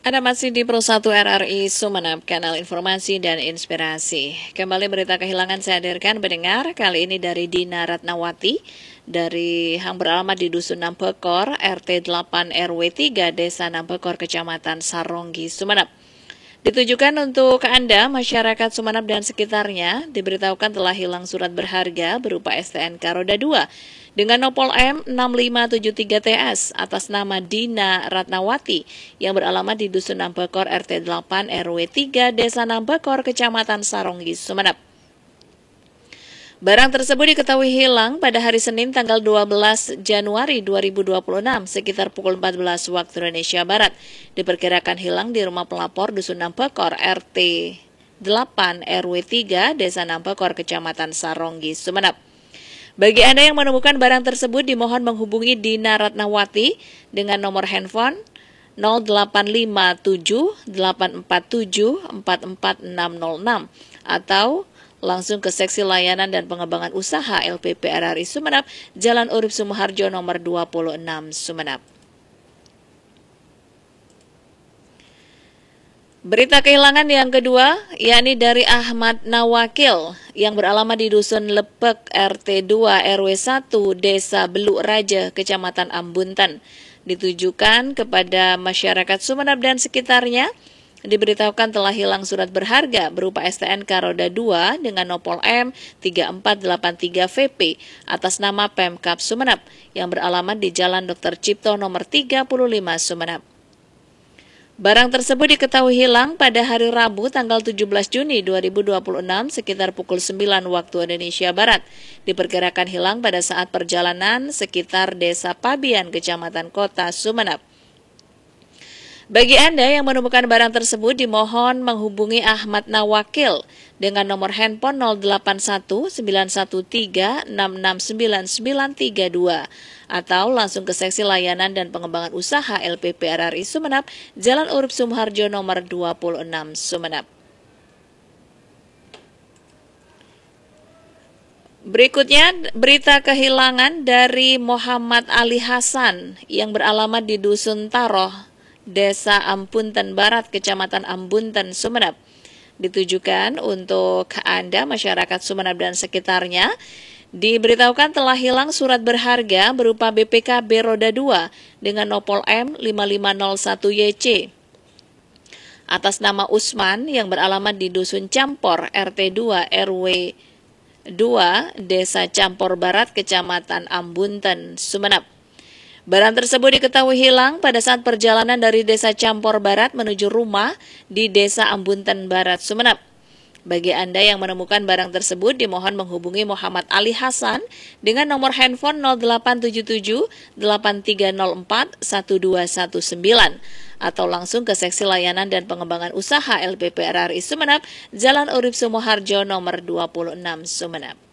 Anda masih di Pro 1 RRI Sumeneb, kanal informasi dan inspirasi. Kembali berita kehilangan saya hadirkan pendengar, kali ini dari Dina Ratnawati, yang beralamat di Dusun Nampekor, RT 8 RW 3, Desa Nampekor, Kecamatan Saronggi, Sumeneb. Ditujukan untuk Anda, masyarakat Sumeneb dan sekitarnya, diberitahukan telah hilang surat berharga berupa STNK Roda 2 dengan nopol M6573TS atas nama Dina Ratnawati yang beralamat di Dusun Nampekor RT 8 RW 3 Desa Nampekor, Kecamatan Saronggi, Sumeneb. Barang tersebut diketahui hilang pada hari Senin tanggal 12 Januari 2026 sekitar pukul 14 waktu Indonesia Barat. Diperkirakan hilang di rumah pelapor Dusun Nampekor RT 8 RW 3 Desa Nampekor, Kecamatan Saronggi, Sumeneb. Bagi Anda yang menemukan barang tersebut, dimohon menghubungi Dina Ratnawati dengan nomor handphone 0857 847 44606 atau langsung ke Seksi Layanan dan Pengembangan Usaha LPP RRI Sumeneb, Jalan Urip Sumoharjo nomor 26 Sumeneb. Berita kehilangan yang kedua, yakni dari Ahmad Nawakil yang beralamat di Dusun Lepek RT 2 RW 1 Desa Beluk Raja, Kecamatan Ambunten. Ditujukan kepada masyarakat Sumeneb dan sekitarnya. Diberitahukan telah hilang surat berharga berupa STNK Roda 2 dengan nopol M3483VP atas nama Pemkab Sumeneb yang beralamat di Jalan Dr. Cipto nomor 35 Sumeneb. Barang tersebut diketahui hilang pada hari Rabu tanggal 17 Juni 2026 sekitar pukul 9 waktu Indonesia Barat. Diperkirakan hilang pada saat perjalanan sekitar Desa Pabian, Kecamatan Kota Sumeneb. Bagi Anda yang menemukan barang tersebut, dimohon menghubungi Ahmad Nawakil dengan nomor handphone 081 913 669 atau langsung ke Seksi Layanan dan Pengembangan Usaha LPP RRI Sumeneb, Jalan Urip Sumoharjo nomor 26 Sumeneb. Berikutnya, berita kehilangan dari Muhammad Ali Hasan yang beralamat di Dusun Taroh, Desa Ambunten Barat, Kecamatan Ambunten, Sumeneb. Ditujukan untuk Anda, masyarakat Sumeneb dan sekitarnya. Diberitahukan telah hilang surat berharga berupa BPKB Roda 2 dengan nopol M5501YC atas nama Usman yang beralamat di Dusun Campor RT 2 RW 2 Desa Campor Barat, Kecamatan Ambunten, Sumeneb. Barang tersebut diketahui hilang pada saat perjalanan dari Desa Campor Barat menuju rumah di Desa Ambunten Barat, Sumeneb. Bagi Anda yang menemukan barang tersebut, dimohon menghubungi Muhammad Ali Hasan dengan nomor handphone 0877 8304 1219 atau langsung ke Seksi Layanan dan Pengembangan Usaha LPP RRI Sumeneb, Jalan Urip Sumoharjo nomor 26 Sumeneb.